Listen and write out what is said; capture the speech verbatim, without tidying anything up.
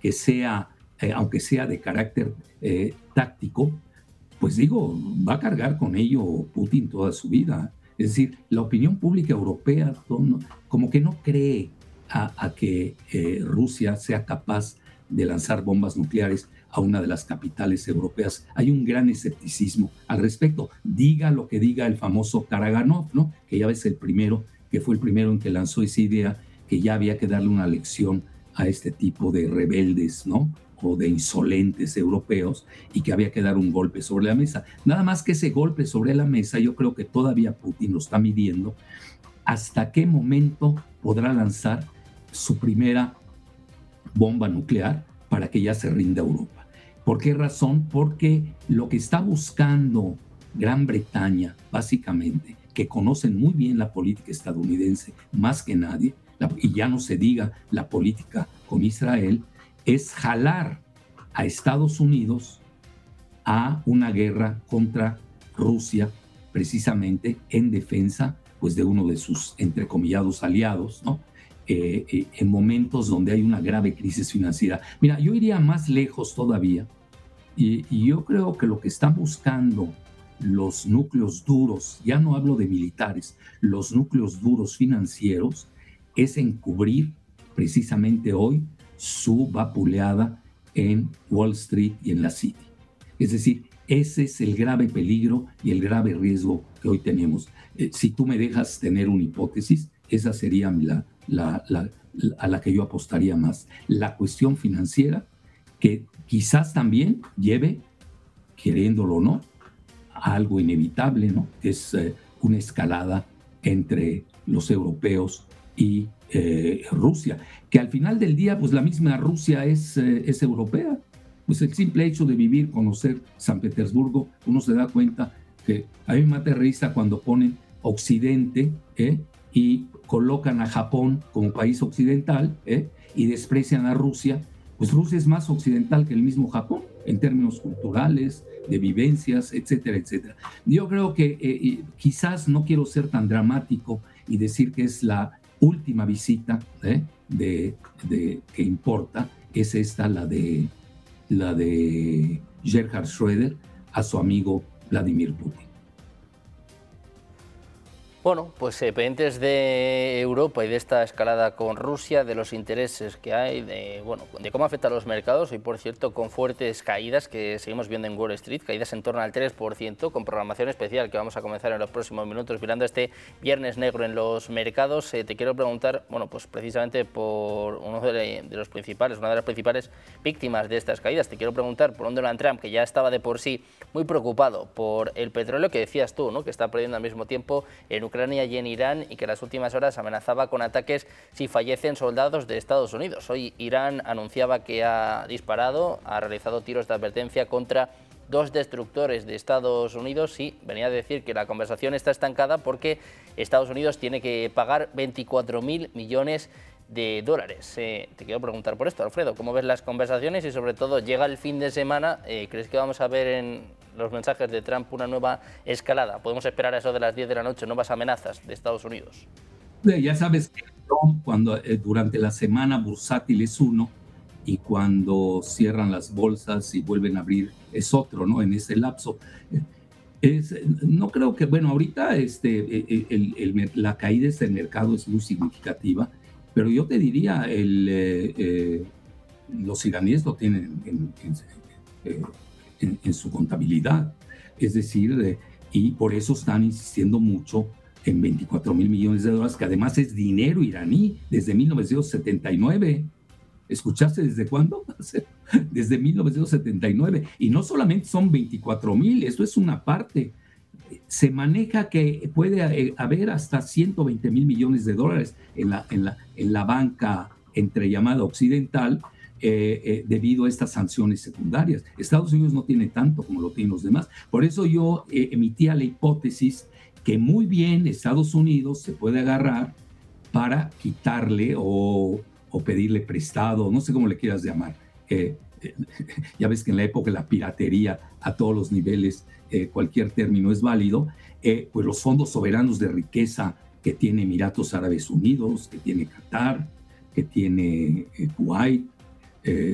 que sea, eh, aunque sea de carácter eh, táctico, pues digo, va a cargar con ello Putin toda su vida. Es decir, la opinión pública europea como que no cree a, a que eh, Rusia sea capaz de lanzar bombas nucleares a una de las capitales europeas. Hay un gran escepticismo al respecto. Diga lo que diga el famoso Karaganov, ¿no? Que ya ves el primero, que fue el primero en que lanzó esa idea, que ya había que darle una lección a este tipo de rebeldes, ¿no? O de insolentes europeos, y que había que dar un golpe sobre la mesa. Nada más que ese golpe sobre la mesa, yo creo que todavía Putin lo está midiendo, hasta qué momento podrá lanzar su primera bomba nuclear para que ya se rinda Europa. ¿Por qué razón? Porque lo que está buscando Gran Bretaña, básicamente, que conocen muy bien la política estadounidense más que nadie, la, y ya no se diga la política con Israel, es jalar a Estados Unidos a una guerra contra Rusia, precisamente en defensa pues, de uno de sus entrecomillados aliados, ¿no? Eh, eh, en momentos donde hay una grave crisis financiera. Mira, yo iría más lejos todavía, y, y yo creo que lo que están buscando los núcleos duros, ya no hablo de militares, los núcleos duros financieros, es encubrir precisamente hoy su vapuleada en Wall Street y en la City. Es decir, ese es el grave peligro y el grave riesgo que hoy tenemos. Eh, si tú me dejas tener una hipótesis, esa sería la, la, la, la, a la que yo apostaría más. La cuestión financiera, que quizás también lleve, queriéndolo o no, a algo inevitable, ¿no? Que es eh, una escalada entre los europeos y eh, Rusia, que al final del día, pues la misma Rusia es, eh, es europea. Pues el simple hecho de vivir, conocer San Petersburgo, uno se da cuenta que a mí me mata risa cuando ponen Occidente ¿eh? y colocan a Japón como país occidental ¿eh? y desprecian a Rusia. Pues Rusia es más occidental que el mismo Japón en términos culturales, de vivencias, etcétera, etcétera. Yo creo que eh, quizás no quiero ser tan dramático y decir que es la última visita ¿eh? de, de, que importa, es esta, la de, la de Gerhard Schröder a su amigo Vladimir Putin. Bueno, pues eh, pendientes de Europa y de esta escalada con Rusia, de los intereses que hay, de, bueno, de cómo afecta a los mercados, y por cierto con fuertes caídas que seguimos viendo en Wall Street, caídas en torno al tres por ciento, con programación especial que vamos a comenzar en los próximos minutos, mirando este viernes negro en los mercados. Eh, te quiero preguntar, bueno, pues precisamente por uno de, de los principales, una de las principales víctimas de estas caídas, te quiero preguntar por un Donald Trump que ya estaba de por sí muy preocupado por el petróleo, que decías tú, ¿no? Que está perdiendo al mismo tiempo en Ucrania y en Irán, y que en las últimas horas amenazaba con ataques si fallecen soldados de Estados Unidos. Hoy Irán anunciaba que ha disparado, ha realizado tiros de advertencia contra dos destructores de Estados Unidos, y venía a decir que la conversación está estancada porque Estados Unidos tiene que pagar veinticuatro mil millones de dólares. Eh, te quiero preguntar por esto, Alfredo, ¿cómo ves las conversaciones? Y sobre todo, llega el fin de semana, eh, ¿crees que vamos a ver en los mensajes de Trump una nueva escalada? ¿Podemos esperar a eso de las diez de la noche nuevas amenazas de Estados Unidos? Ya sabes que Trump, cuando, eh, durante la semana bursátil es uno, y cuando cierran las bolsas y vuelven a abrir es otro, ¿no? En ese lapso. Es, no creo que, bueno, ahorita este, el, el, el, la caída del mercado es muy significativa, pero yo te diría, el, eh, eh, los iraníes lo tienen en, en, en, en su contabilidad, es decir, eh, y por eso están insistiendo mucho en veinticuatro mil millones de dólares, que además es dinero iraní desde mil novecientos setenta y nueve. ¿Escuchaste desde cuándo? Desde mil novecientos setenta y nueve. Y no solamente son veinticuatro mil, esto es una parte. Se maneja que puede haber hasta ciento veinte mil millones de dólares en la, en la, en la banca entre llamada occidental eh, eh, debido a estas sanciones secundarias. Estados Unidos no tiene tanto como lo tienen los demás. Por eso yo eh, emitía la hipótesis que muy bien Estados Unidos se puede agarrar para quitarle o, o pedirle prestado, no sé cómo le quieras llamar. Eh, eh, ya ves que en la época de la piratería a todos los niveles eh, cualquier término es válido, eh, pues los fondos soberanos de riqueza que tiene Emiratos Árabes Unidos, que tiene Qatar, que tiene eh, Kuwait, eh,